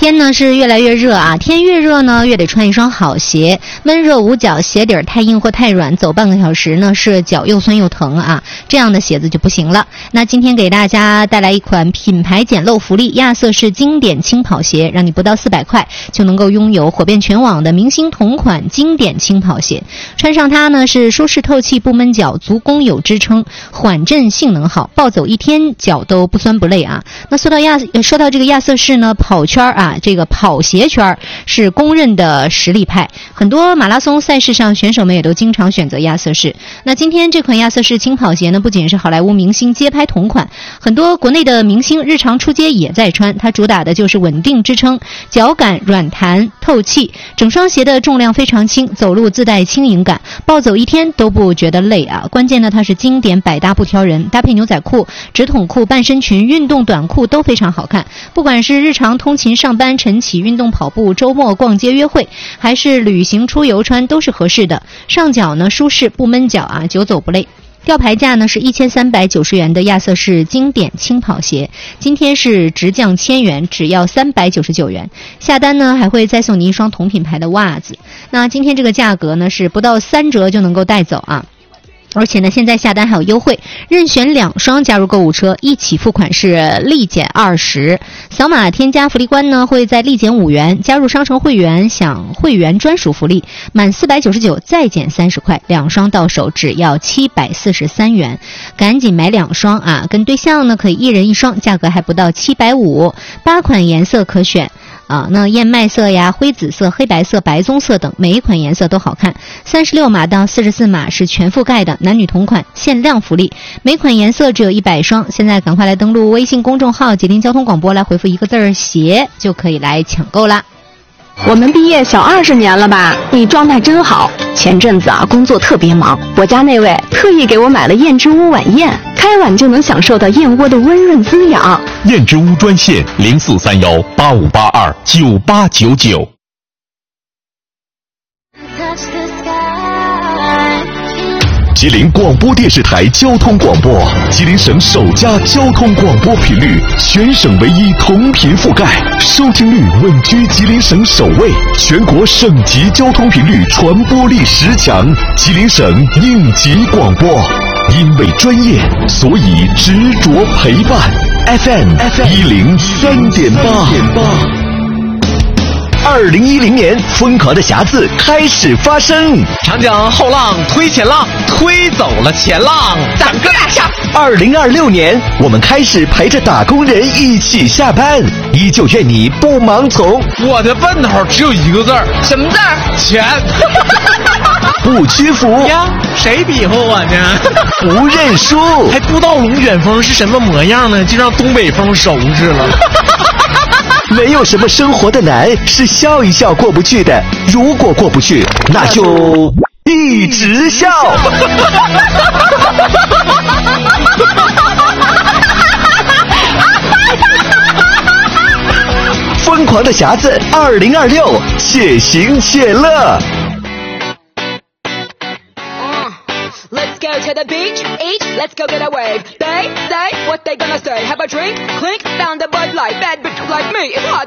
天呢是越来越热啊，天越热呢越得穿一双好鞋，闷热捂脚，鞋底太硬或太软，走半个小时呢是脚又酸又疼啊，这样的鞋子就不行了。那今天给大家带来一款品牌简陋福利，亚瑟士经典轻跑鞋，让你不到400块就能够拥有火遍全网的明星同款经典轻跑鞋。穿上它呢是舒适透气不闷脚，足弓有支撑，缓震性能好，暴走一天脚都不酸不累啊。那说到这个亚瑟士呢，跑圈啊，这个跑鞋圈是公认的实力派，很多马拉松赛事上选手们也都经常选择亚瑟士。那今天这款亚瑟士轻跑鞋呢，不仅是好莱坞明星街拍同款，很多国内的明星日常出街也在穿，它主打的就是稳定支撑，脚感软弹透气，整双鞋的重量非常轻，走路自带轻盈感，暴走一天都不觉得累啊。关键呢，它是经典百搭不挑人，搭配牛仔裤、直筒裤、半身裙、运动短裤都非常好看，不管是日常通勤上班、晨起运动跑步、周末逛街约会，还是旅行出游穿都是合适的。上脚呢舒适不闷脚啊，久走不累。吊牌价呢是1390元的亚瑟士经典轻跑鞋，今天是直降1000元，只要399元。下单呢还会再送您一双同品牌的袜子。那今天这个价格呢是不到3折就能够带走啊。而且呢，现在下单还有优惠，任选2双加入购物车，一起付款是立减20，扫码添加福利官呢会再立减5元，加入商城会员享会员专属福利，满499再减30块，2双到手只要743元，赶紧买2双啊！跟对象呢可以1人1双，价格还不到750，8款颜色可选。那燕麦色呀、灰紫色、黑白色、白棕色等，每一款颜色都好看。36码到44码是全覆盖的，男女同款，限量福利，每款颜色只有100双。现在赶快来登录微信公众号吉林交通广播，来回复1个字鞋，就可以来抢购啦。 我们毕业小20年了吧？你状态真好。前阵子工作特别忙，我家那位特意给我买了燕之屋晚宴，开碗就能享受到燕窝的温润滋养。 燕之屋专线043185829899。吉林广播电视台交通广播，吉林省首家交通广播频率，全省唯一同频覆盖，收听率稳居吉林省首位，全国省级交通频率传播力10强，吉林省应急广播。因为专业，所以执着陪伴。FM 103.8。2010年，疯狂的匣子开始发生。 长江后浪推前浪，推走了前浪，咱哥俩下。 2026年，我们开始陪着打工人一起下班，依旧愿你不盲从。 我的奔头只有1个字儿，什么字儿？钱。 不屈服呀，谁比划我呢？ 不认输， 还不知道龙卷风是什么模样呢，就让东北风收拾了。 没有什么生活的难是笑一笑过不去的，如果过不去，那就一直笑。疯狂的匣子2026，且行且乐。 Let's go to the beach, eat, let's go get a wave. They say what they gonna say. Have a drink, clink, found a Bud Light. Bad bitch like me, it's hard